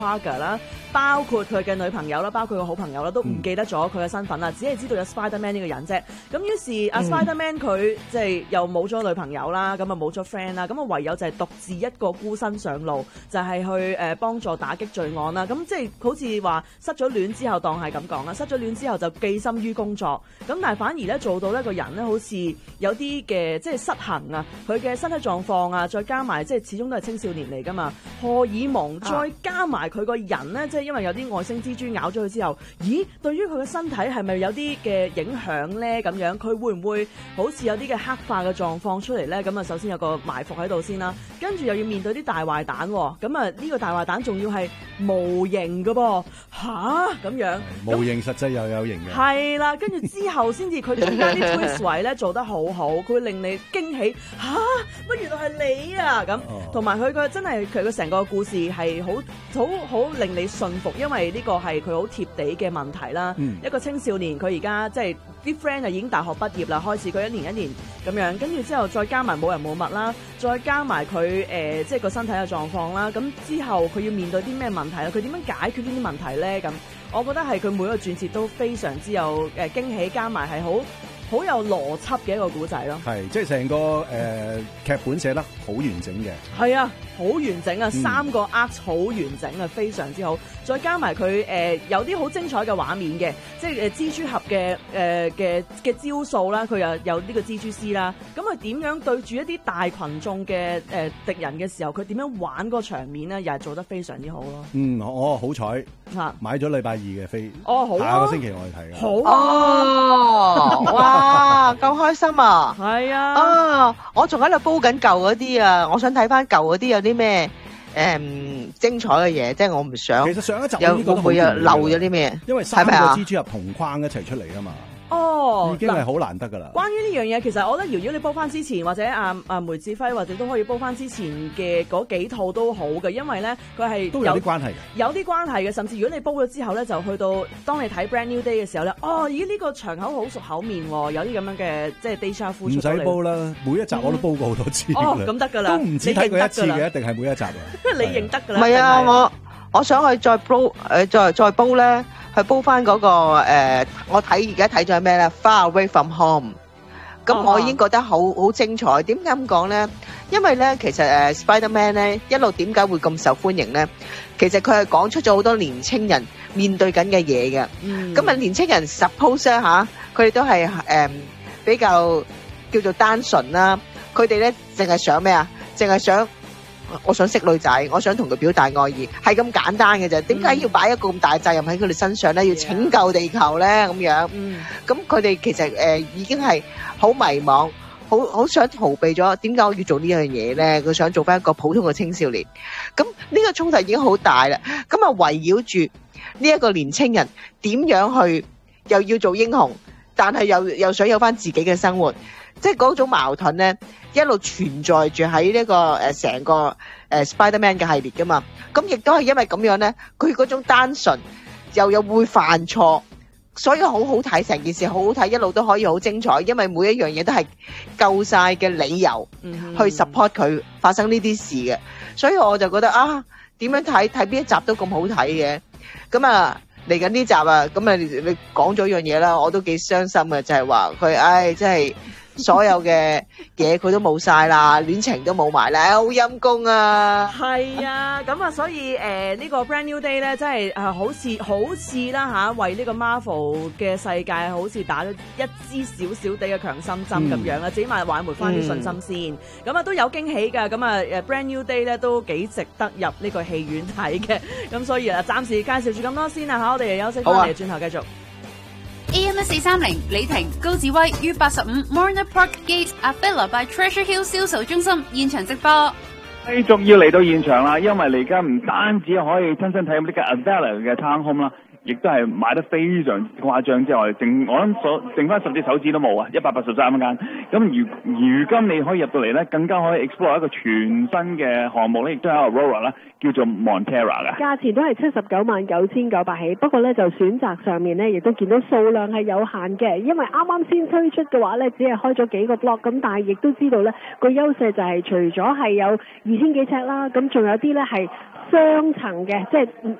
Parker 啦，包括佢嘅女朋友啦，包括佢好朋友啦，都唔記得咗佢嘅身份啦，只係知道有 Spider-Man 呢個人啫。咁於是Spider-Man 佢即係又冇咗女朋友啦，咁啊冇咗 friend 啦，咁啊唯有就係獨自一個孤身上路，就係去幫助打擊罪案啦。咁即係好似話失咗戀之後，當係咁講啦，失咗戀之後就寄心於工作，咁但係反而咧做到一個人咧好似有啲嘅即係失衡啊，佢嘅身體狀況啊，再加埋即係始終都係青少年嚟㗎嘛，荷爾蒙再加埋佢個人咧，即係因為有啲外星蜘蛛咬咗佢之後，咦？對於佢嘅身體係咪有啲嘅影響咧？咁樣佢會唔會好似有啲嘅黑化嘅狀況出嚟咧？咁啊，首先有個埋伏喺度先啦，跟住又要面對啲大壞蛋喎，咁啊呢個大壞蛋仲要係無形㗎噃，咁樣無形實際又有形嘅， 係啦，跟住之後先至佢中間啲 twist 位咧做得好好，佢會令你驚喜乜原來係你啊咁，同埋佢個真係佢個成個故事係好令你信服，因為呢個係佢好貼地嘅問題啦。一個青少年佢而家即係啲 friend 啊已經大學畢業啦，開始佢一年一年咁樣，跟住之後再加埋冇人冇物啦，再加埋佢即係個身體嘅狀況啦，咁之後佢要面對啲咩問題啦？佢點樣解決呢啲問題咧？咁我覺得係佢每一個轉折都非常之有驚喜，加埋係好有邏輯嘅一個故仔咯。 係即係成個劇本寫得好完整嘅。係啊，好完整啊，3個 arc 好完整啊，非常之好。再加埋佢有啲好精彩嘅畫面嘅，即係蜘蛛俠嘅招數啦，佢又有呢個蜘蛛絲啦。咁佢點樣對住一啲大群眾嘅敵人嘅時候，佢點樣玩嗰個場面咧，又係做得非常之好咯。 我好彩買咗禮拜2嘅飛， 好下個星期我去睇嘅。 好哇，夠開心啊！ 係啊， 我仲喺度煲緊舊嗰啲啊，我想睇翻舊嗰啲有啲咩精彩嘅嘢，即係我唔想。 其實上一集有會唔會漏咗啲咩？ 因為3個蜘蛛俠同框一齊出嚟啊嘛。已經係好難得噶啦。關於呢樣嘢，其實我覺得瑤瑤你煲翻之前，或者梅志輝或者都可以煲翻之前嘅嗰幾套都好嘅，因為咧佢係都有啲關係嘅， 有啲關係嘅。甚至如果你煲咗之後咧，就去到當你睇 Brand New Day 嘅時候咧，咦呢個場口好熟口面喎，有啲咁樣嘅即係 déjà vu 出嚟。唔使煲啦，每一集我都煲過好多次。 咁得㗎啦， 都唔止睇過一次嘅，一定係每一集啊。 你認得㗎啦。 唔係啊，我想去再煲再煲咧。去煲翻嗰個我而家睇咗係咩咧 ？Far Away From Home， 咁我已經覺得好精彩。點解咁講咧？因為咧，其實Spider-Man 咧一路點解會咁受歡迎咧？其實佢係講出咗好多年青人面對緊嘅嘢嘅。咁年青人 suppose 嚇，佢哋都係比較叫做單純啦。佢哋咧淨係想咩啊？淨係想。我想識女仔，我想同佢表達愛意，係咁簡單嘅啫。點解要擺一個咁大嘅責任喺佢哋身上咧？要拯救地球咧咁樣。咁佢哋其實已經係好迷茫，好想逃避咗。點解我要做呢樣嘢咧？佢想做翻一個普通嘅青少年。咁呢個衝突已經好大啦。咁啊圍繞住呢一個年青人點樣去又要做英雄，但係又想有翻自己嘅生活。即係嗰種矛盾咧，一路存在住喺呢個成個Spider-Man 嘅系列噶嘛。咁亦都係因為咁樣咧，佢嗰種單純又會犯錯，所以好好睇，成件事好好睇，一路都可以好精彩。因為每一樣嘢都係夠晒嘅理由去 support 佢發生呢啲事嘅，所以我就覺得點樣睇邊一集都咁好睇嘅。咁嚟緊呢集咁你講咗樣嘢啦，我都幾傷心嘅，就係話佢真係。所有嘅嘢佢都冇晒啦，戀情都冇埋啦，好陰公啊！ 係啊，咁所以呢個 Brand New Day 咧，真係好似啦為呢個 Marvel 嘅世界好似打咗一支少少地嘅強心針咁樣啦，自己挽回翻啲信心先。咁都有驚喜㗎，咁Brand New Day 咧都幾值得入呢個戲院睇嘅。咁所以暫時介紹住咁多先啦，我哋休息翻嚟，轉頭繼續。 AM1430李婷高志威於85 Morner Park Gate Avella by Treasure Hill 銷售中心現場直播。 繼續要嚟到現場啦，因為你而家唔單止可以親身體驗呢個 Avella 嘅 Town Home 啦， 亦都係買得非常誇張之外，我諗剩翻10隻手指都冇啊，183間。咁如今你可以入到嚟咧，更加可以 explore 一個全新嘅項目咧，亦都係 Aurora 啦，叫做 Montera 嘅。 價錢都係799900起，不過咧就選擇上面咧，亦都見到數量係有限嘅，因為啱啱先推出嘅話咧，只係開咗幾個 block， 咁但係亦都知道咧個優勢就係除咗係有2000幾尺啦，咁仲有啲咧係雙層嘅，即係